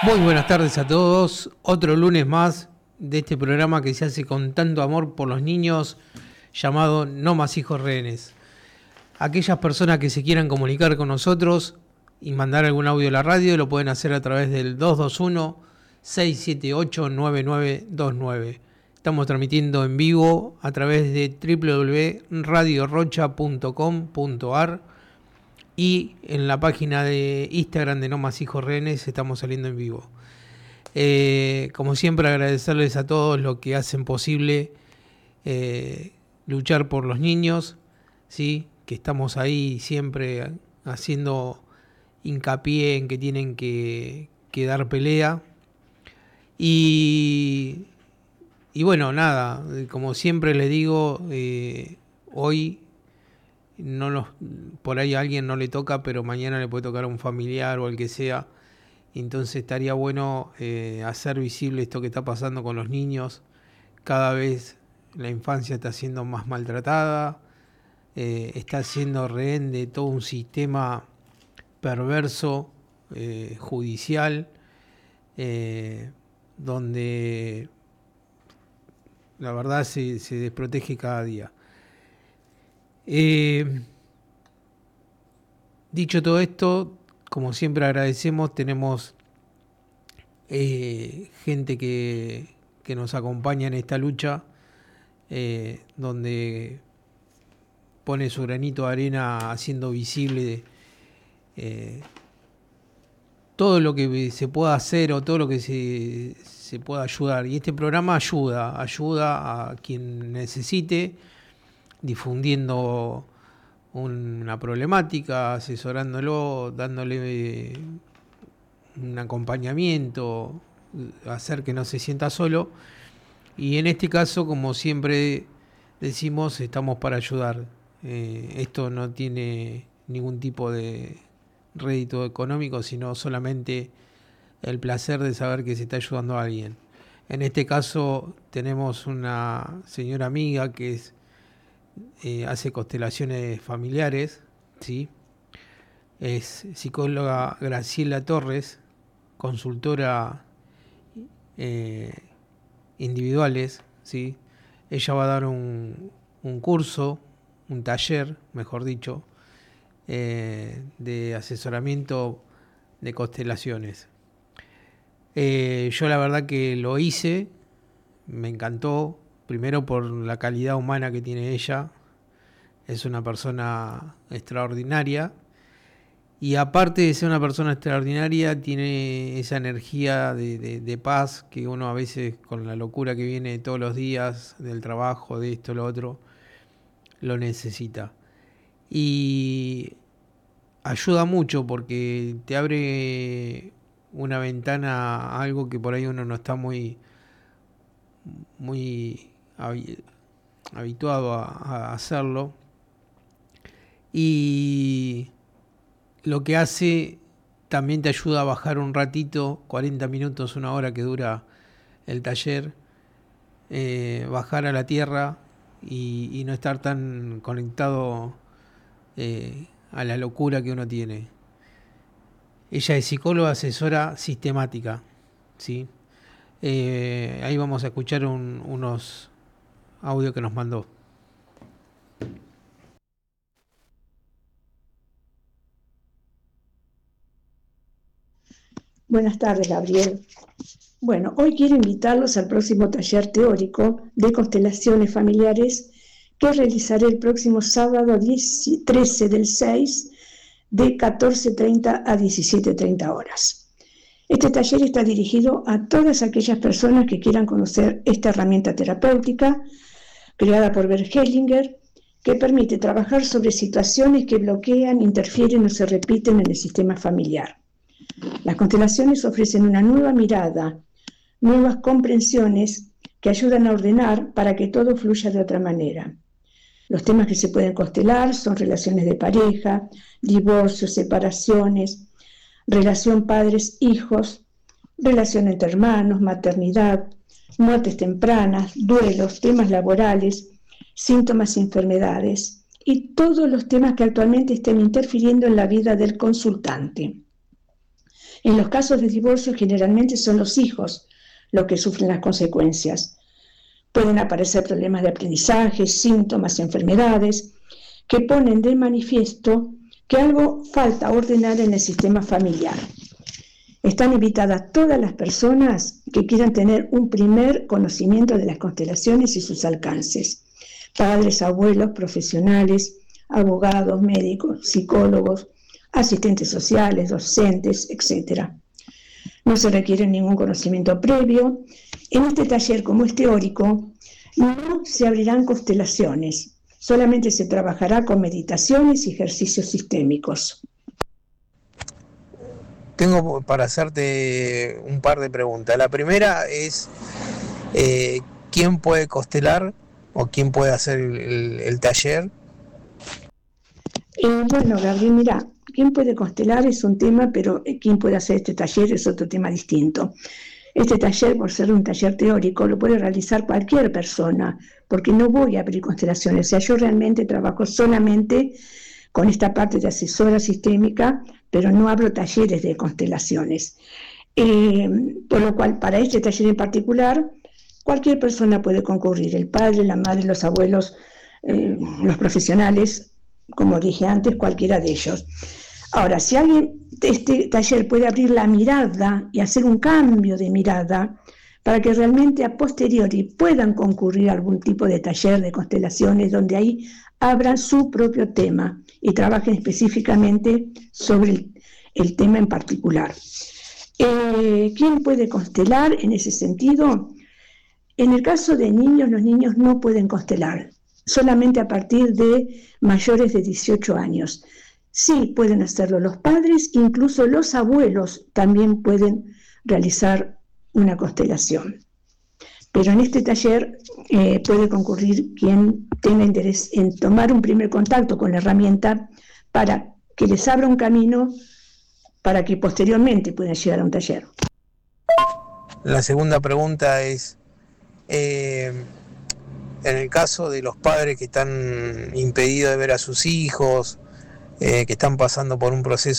Muy buenas tardes a todos. Otro lunes más de este programa que se hace con tanto amor por los niños, llamado No Más Hijos Rehenes. Aquellas personas que se quieran comunicar con nosotros y mandar algún audio a la radio lo pueden hacer a través del 221-678-9929. Estamos transmitiendo en vivo a través de www.radiorocha.com.ar y en la página de Instagram de No Más Hijos Rehenes estamos saliendo en vivo. Como siempre, agradecerles a todos los que hacen posible luchar por los niños, ¿sí? Que estamos ahí siempre haciendo hincapié en que tienen que dar pelea. Y bueno, nada, como siempre les digo, hoy por ahí a alguien no le toca, pero mañana le puede tocar a un familiar o al que sea. Entonces estaría bueno hacer visible esto que está pasando con los niños. Cada vez la infancia está siendo más maltratada, está siendo rehén de todo un sistema perverso, judicial, donde la verdad se desprotege cada día. Dicho todo esto, como siempre agradecemos, tenemos gente que nos acompaña en esta lucha, donde pone su granito de arena haciendo visible todo lo que se pueda hacer o todo lo que se pueda ayudar. Y este programa ayuda a quien necesite, difundiendo una problemática, asesorándolo, dándole un acompañamiento, hacer que no se sienta solo. Y en este caso, como siempre decimos, estamos para ayudar. Esto no tiene ningún tipo de rédito económico, sino solamente el placer de saber que se está ayudando a alguien. En este caso tenemos una señora amiga que hace constelaciones familiares, ¿sí? Es psicóloga Graciela Torres, consultora individuales, ¿sí? Ella va a dar un curso, un taller, mejor dicho, de asesoramiento de constelaciones. Yo la verdad que lo hice, me encantó. Primero por la calidad humana que tiene ella, es una persona extraordinaria, y aparte de ser una persona extraordinaria, tiene esa energía de paz que uno a veces, con la locura que viene todos los días del trabajo, de esto, lo otro, lo necesita. Y ayuda mucho porque te abre una ventana a algo que por ahí uno no está muy habituado a hacerlo, y lo que hace también te ayuda a bajar un ratito, 40 minutos, una hora que dura el taller, bajar a la tierra y no estar tan conectado a la locura que uno tiene. Ella es psicóloga asesora sistemática, ¿sí? Ahí vamos a escuchar unos audios que nos mandó. Buenas tardes, Gabriel. Bueno, hoy quiero invitarlos al próximo taller teórico de constelaciones familiares que realizaré el próximo sábado 13 del 6 de 14:30 a 17:30 horas. Este taller está dirigido a todas aquellas personas que quieran conocer esta herramienta terapéutica creada por Bert Hellinger, que permite trabajar sobre situaciones que bloquean, interfieren o se repiten en el sistema familiar. Las constelaciones ofrecen una nueva mirada, nuevas comprensiones que ayudan a ordenar para que todo fluya de otra manera. Los temas que se pueden constelar son relaciones de pareja, divorcios, separaciones, relación padres-hijos, relación entre hermanos, maternidad, muertes tempranas, duelos, temas laborales, síntomas y enfermedades, y todos los temas que actualmente estén interfiriendo en la vida del consultante. En los casos de divorcio generalmente son los hijos los que sufren las consecuencias. Pueden aparecer problemas de aprendizaje, síntomas, enfermedades, que ponen de manifiesto que algo falta ordenar en el sistema familiar. Están invitadas todas las personas que quieran tener un primer conocimiento de las constelaciones y sus alcances. Padres, abuelos, profesionales, abogados, médicos, psicólogos, asistentes sociales, docentes, etc. No se requiere ningún conocimiento previo. En este taller, como es teórico, no se abrirán constelaciones, solamente se trabajará con meditaciones y ejercicios sistémicos. Tengo para hacerte un par de preguntas. La primera es, ¿quién puede constelar o quién puede hacer el taller? Bueno, Gabriel, mira, quién puede constelar es un tema, pero quién puede hacer este taller es otro tema distinto. Este taller, por ser un taller teórico, lo puede realizar cualquier persona, porque no voy a abrir constelaciones. O sea, yo realmente trabajo solamente con esta parte de asesora sistémica, pero no abro talleres de constelaciones. Por lo cual, para este taller en particular, cualquier persona puede concurrir, el padre, la madre, los abuelos, los profesionales, como dije antes, cualquiera de ellos. Ahora, si alguien de este taller puede abrir la mirada y hacer un cambio de mirada para que realmente a posteriori puedan concurrir a algún tipo de taller de constelaciones donde ahí abran su propio tema y trabajen específicamente sobre el tema en particular. ¿Quién puede constelar en ese sentido? En el caso de niños, los niños no pueden constelar, solamente a partir de mayores de 18 años. Sí pueden hacerlo los padres, incluso los abuelos también pueden realizar una constelación. Pero en este taller puede concurrir quien tenga interés en tomar un primer contacto con la herramienta para que les abra un camino para que posteriormente puedan llegar a un taller. La segunda pregunta es, en el caso de los padres que están impedidos de ver a sus hijos, que están pasando por un proceso